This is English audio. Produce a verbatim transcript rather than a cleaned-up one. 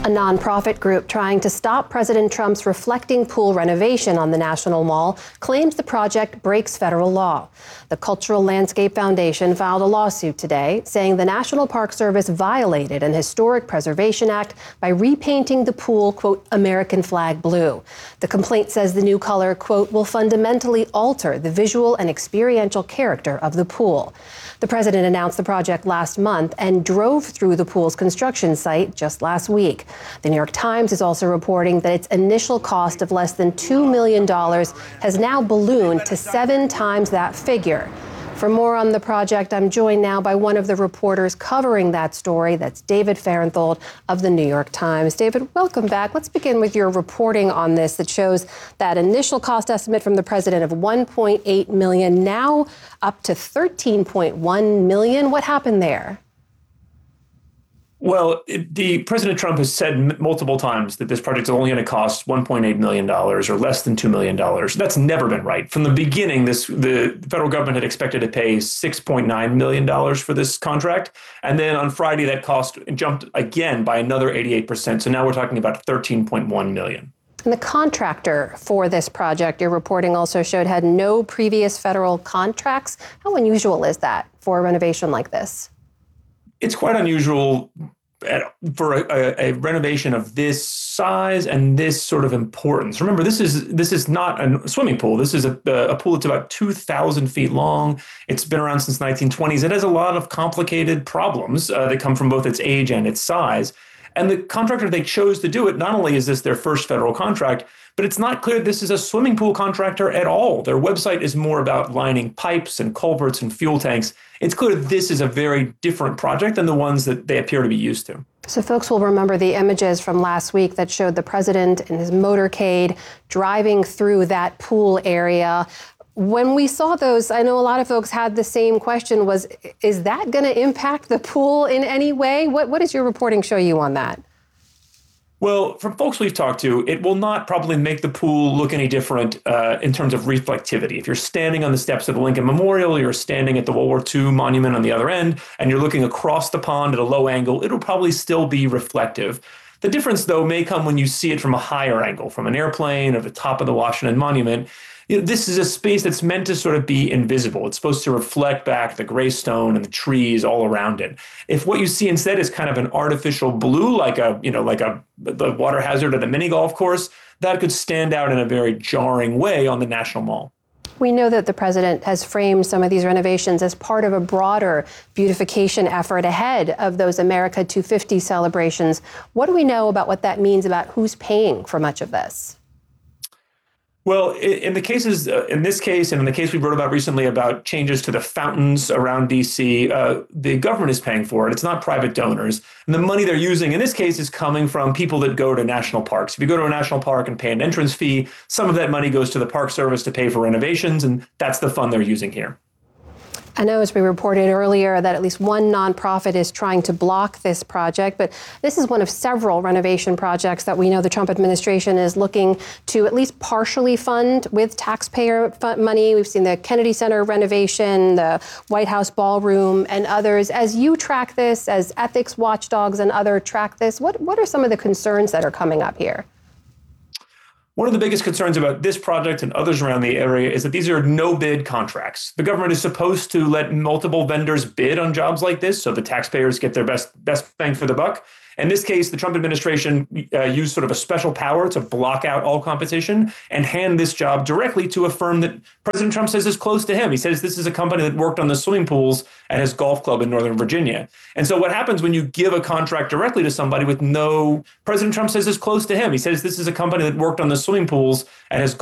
A nonprofit group trying to stop President Trump's reflecting pool renovation on the National Mall claims the project breaks federal law. The Cultural Landscape Foundation filed a lawsuit today saying the National Park Service violated an Historic Preservation Act by repainting the pool, quote, American flag blue. The complaint says the new color, quote, will fundamentally alter the visual and experiential character of the pool. The president announced the project last month and drove through the pool's construction site just last week. The New York Times is also reporting that its initial cost of less than two million dollars has now ballooned to seven times that figure. For more on the project, I'm joined now by one of the reporters covering that story. That's David Fahrenthold of the New York Times. David, welcome back. Let's begin with your reporting on this that shows that initial cost estimate from the president of one point eight million dollars, now up to thirteen point one million dollars. What happened there? Well, it, the President Trump has said m- multiple times that this project is only going to cost one point eight million dollars or less than two million dollars. That's never been right. From the beginning, this the federal government had expected to pay six point nine million dollars for this contract. And then on Friday, that cost jumped again by another eighty-eight percent. So now we're talking about thirteen point one million dollars. And the contractor for this project, your reporting also showed, had no previous federal contracts. How unusual is that for a renovation like this? It's quite unusual for a, a renovation of this size and this sort of importance. Remember, this is this is not a swimming pool. This is a, a pool that's about two thousand feet long. It's been around since the nineteen twenties. It has a lot of complicated problems uh, that come from both its age and its size. And the contractor they chose to do it, not only is this their first federal contract, but it's not clear this is a swimming pool contractor at all. Their website is more about lining pipes and culverts and fuel tanks. It's clear this is a very different project than the ones that they appear to be used to. So folks will remember the images from last week that showed the president in his motorcade driving through that pool area. When we saw those, I know a lot of folks had the same question, was, is that going to impact the pool in any way? What, what does your reporting show you on that? Well, from folks we've talked to, it will not probably make the pool look any different uh, in terms of reflectivity. If you're standing on the steps of the Lincoln Memorial, you're standing at the World War Two monument on the other end, and you're looking across the pond at a low angle, it'll probably still be reflective. The difference, though, may come when you see it from a higher angle, from an airplane or the top of the Washington Monument. You know, this is a space that's meant to sort of be invisible. It's supposed to reflect back the gray stone and the trees all around it. If what you see instead is kind of an artificial blue, like a, you know, like a the water hazard at a mini golf course, that could stand out in a very jarring way on the National Mall. We know that the president has framed some of these renovations as part of a broader beautification effort ahead of those America two fifty celebrations. What do we know about what that means about who's paying for much of this? Well, in the cases, uh, in this case, and in the case we wrote about recently about changes to the fountains around D C, uh, the government is paying for it. It's not private donors. And the money they're using in this case is coming from people that go to national parks. If you go to a national park and pay an entrance fee, some of that money goes to the Park Service to pay for renovations, and that's the fund they're using here. I know, as we reported earlier, that at least one nonprofit is trying to block this project, but this is one of several renovation projects that we know the Trump administration is looking to at least partially fund with taxpayer money. We've seen the Kennedy Center renovation, the White House ballroom, and others. As you track this, as ethics watchdogs and others track this, what, what are some of the concerns that are coming up here? One of the biggest concerns about this project and others around the area is that these are no-bid contracts. The government is supposed to let multiple vendors bid on jobs like this so the taxpayers get their best best bang for the buck. In this case, the Trump administration uh, used sort of a special power to block out all competition and hand this job directly to a firm that President Trump says is close to him. He says this is a company that worked on the swimming pools at his golf club in Northern Virginia. And so what happens when you give a contract directly to somebody with no, President Trump says is close to him. He says this is a company that worked on the swimming pools at his